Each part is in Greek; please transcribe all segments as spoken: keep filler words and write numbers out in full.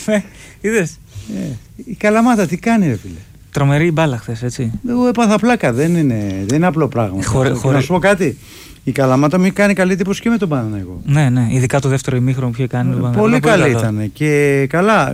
Είδες. Ε, η Καλαμάτα τι κάνει, ρε φίλε. Τρομερή μπάλα χθες, έτσι. Εγώ έπαθα πλάκα, δεν είναι, δεν είναι απλό πράγμα. Χωρί, χωρί... Να σου πω κάτι. Η Καλαμάτα μου κάνει καλή εντύπωση και με τον Παναθηναϊκό. Ναι, ναι, ειδικά το δεύτερο ημίχρονο που είχε κάνει. Πολύ, πολύ καλή ήταν. Και καλά.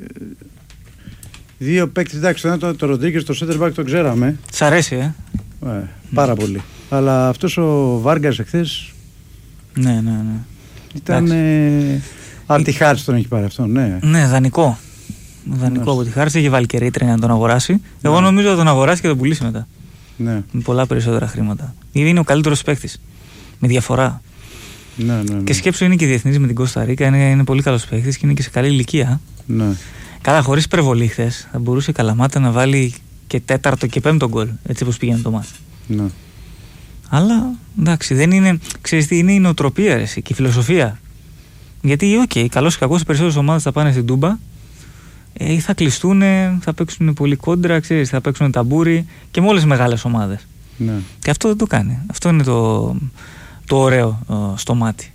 Δύο παίκτες, εντάξει, το, το, το Ροντρίγκες, το center back το ξέραμε. Σ' αρέσει, ε. ε πάρα mm. πολύ. Αλλά αυτός ο Βάργκας εχθές. Ναι, ναι, ναι. Ήταν. Ε, από τη Χάρτς τον έχει πάρει αυτό, ναι. Ναι, δανεικό. Δανεικό από τη Χάρτς, έχει βάλει και ρήτρα για να τον αγοράσει. Ναι. Εγώ νομίζω ότι τον αγοράσει και τον πουλήσει μετά. Ναι. Με πολλά περισσότερα χρήματα. Είναι ο καλύτερος παίκτης. Με διαφορά. Ναι, ναι, ναι. Και σκέψου, είναι και διεθνής με την Κώστα Ρίκα. Είναι, είναι πολύ καλός παίκτης και είναι και σε καλή ηλικία. Ναι. Καλά, χωρίς υπερβολή χθες, θα μπορούσε η Καλαμάτα να βάλει και τέταρτο και πέμπτο γκολ. Έτσι όπως πήγαινε το μάτς. Ναι. Αλλά εντάξει, δεν είναι. Ξέρεις τι, είναι η νοοτροπία ρε, και η φιλοσοφία. Γιατί, οκ, okay, καλώς ή κακώς οι περισσότερες ομάδες θα πάνε στην Τούμπα. Ε, θα κλειστούν, θα παίξουν πολύ κόντρα, ξέρεις, θα παίξουν ταμπούρι και με όλες τις μεγάλες ομάδες. Ναι. Και αυτό δεν το κάνει. Αυτό είναι το, το ωραίο ο, στο μάτι.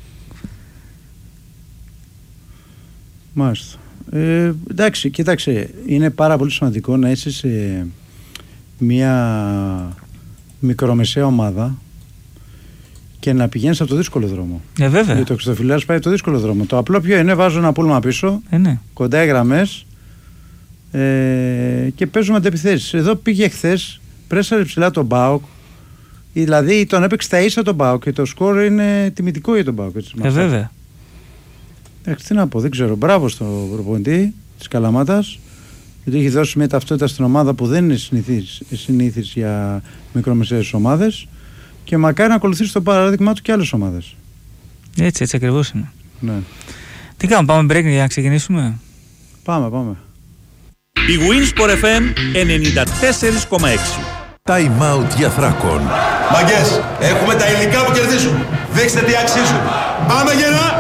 Μάλιστα. Ε, εντάξει, κοίταξε, είναι πάρα πολύ σημαντικό να είσαι σε μια μικρομεσαία ομάδα και να πηγαίνεις από το δύσκολο δρόμο. Ε, βέβαια. Γιατί το Χριστοφυλιάς πάει το δύσκολο δρόμο. Το απλό ποιο είναι, βάζω ένα πούλμα πίσω, ε, ναι. κοντά οι γραμμές ε, και παίζουμε αντεπιθέσεις. Εδώ πήγε χθες, πρέσαρε ψηλά τον ΠΑΟΚ, δηλαδή τον έπαιξε τα ίσα τον ΠΑΟΚ και το σκορ είναι τιμητικό για τον ΠΑΟΚ. Ε, βέβαια. Εντάξει, τι να πω, δεν ξέρω. Μπράβο στο προπονητή της Καλαμάτας, γιατί έχει δώσει μια ταυτότητα στην ομάδα που δεν είναι συνήθις για μικρομεσαίες ομάδες και μακάρι να ακολουθήσει το παράδειγμα του και άλλες ομάδες. Έτσι, έτσι ακριβώς είναι. Ναι. Τι κάνουμε, πάμε break για να ξεκινήσουμε? Πάμε, πάμε. Η Winsport εφ εμ ενενήντα τέσσερα κόμμα έξι. Time out για Θράκον. Μαγκές, έχουμε τα υλικά που κερδίζουν. Δείξτε τι αξίζουν. Πάμε γερά!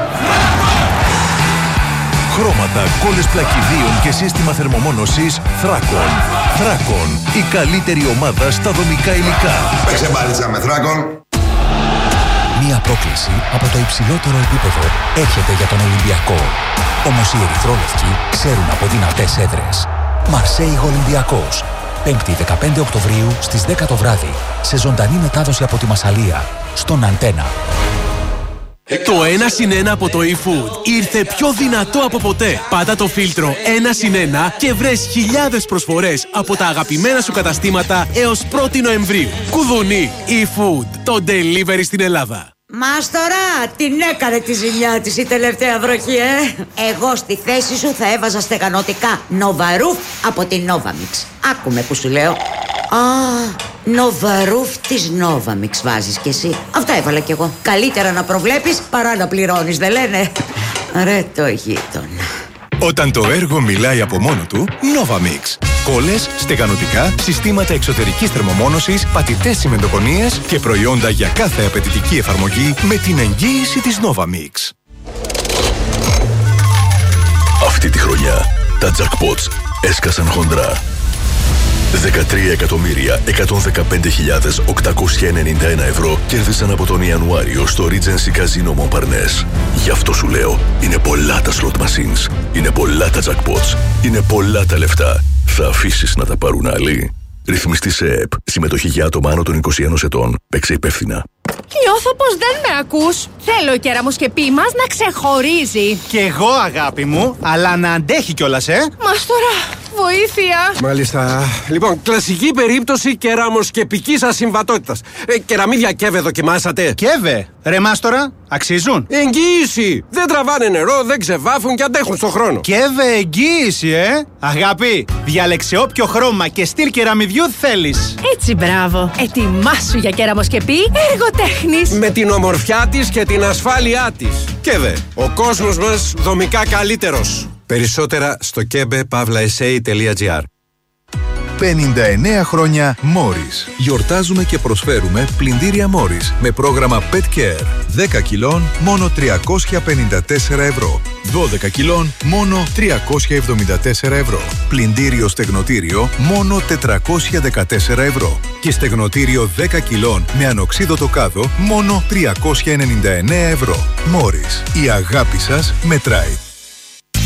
Χρώματα, κόλλες πλακιδίων και σύστημα θερμομόνωσης Θράκον. Θράκον, η καλύτερη ομάδα στα δομικά υλικά. Παίξε μπάλιτσα με Θράκον. Μία πρόκληση από το υψηλότερο επίπεδο έρχεται για τον Ολυμπιακό. Όμως οι ερυθρόλευκοι ξέρουν από δυνατές έδρες. Μαρσέιγ Ολυμπιακός. Πέμπτη δεκαπέντε Οκτωβρίου στις δέκα το βράδυ. Σε ζωντανή μετάδοση από τη Μασσαλία. Στον Αντένα. Το ένα συν ένα από το eFood ήρθε πιο δυνατό από ποτέ. Πάτα το φίλτρο ένα συν ένα και βρες χιλιάδες προσφορές από τα αγαπημένα σου καταστήματα έως πρώτη Νοεμβρίου. Κουδουνί, eFood, το delivery στην Ελλάδα. Μάστορα, την έκανε τη ζημιά της η τελευταία βροχή, ε! Εγώ στη θέση σου θα έβαζα στεγανοτικά Νοβαρούφ από την Novamix. Άκουμε που σου λέω. Α, Νοβαρούφ της Novamix βάζεις κι εσύ. Αυτά έβαλα κι εγώ. Καλύτερα να προβλέπεις παρά να πληρώνεις, δεν λένε? Ρε το γείτονα. Όταν το έργο μιλάει από μόνο του, Novamix. Κόλλες, στεγανοτικά, συστήματα εξωτερικής θερμομόνωσης, πατητές τσιμεντοκονίες και προϊόντα για κάθε απαιτητική εφαρμογή με την εγγύηση της Novamix. Αυτή τη χρονιά τα jackpots έσκασαν χοντρά. δεκατρία εκατομμύρια εκατόν δεκαπέντε χιλιάδες οκτακόσια ενενήντα ένα ευρώ κέρδισαν από τον Ιανουάριο στο Regency Casino Montparnasse. Γι' αυτό σου λέω, είναι πολλά τα slot machines, είναι πολλά τα jackpots, είναι πολλά τα λεφτά. Θα αφήσεις να τα πάρουν άλλοι? Ρυθμιστή σε ΕΕΠ. Συμμετοχή για άτομα άνω των είκοσι ένα ετών. Παίξε υπεύθυνα. Νιώθω πως δεν με ακούς. Θέλω ο κεραμοσκεπή μας να ξεχωρίζει. Κι εγώ, αγάπη μου, αλλά να αντέχει κιόλας, ε. Μάστορα, βοήθεια. Μάλιστα. Λοιπόν, κλασική περίπτωση κεραμοσκεπικής ασυμβατότητας. Ε, κεραμίδια Κέβε δοκιμάσατε? Κέβε. Ρε Μάστορα, αξίζουν? Εγγύηση. Δεν τραβάνε νερό, δεν ξεβάφουν και αντέχουν στον χρόνο. Κέβε εγγύηση, ε. Αγάπη, διάλεξε όποιο χρώμα και στυλ κεραμιδιού θέλεις. Έτσι, μπράβο. Ετοιμάσου για κεραμοσκεπή εργοτέχνης. Με την ομορφιά της και την ασφάλειά της. Κέβε, ο κόσμος μας δομικά καλύτερος. Περισσότερα στο κέμπε παύλα ες έι τελεία τζι άρ. πενήντα εννέα χρόνια Morris. Γιορτάζουμε και προσφέρουμε πλυντήρια Morris με πρόγραμμα Pet Care. δέκα κιλών μόνο τριακόσια πενήντα τέσσερα ευρώ. δώδεκα κιλών μόνο τριακόσια εβδομήντα τέσσερα ευρώ. Πλυντήριο στεγνοτήριο μόνο τετρακόσια δεκατέσσερα ευρώ. Και στεγνοτήριο δέκα κιλών με ανοξίδωτο κάδο μόνο τριακόσια ενενήντα εννέα ευρώ. Morris. Η αγάπη σας μετράει.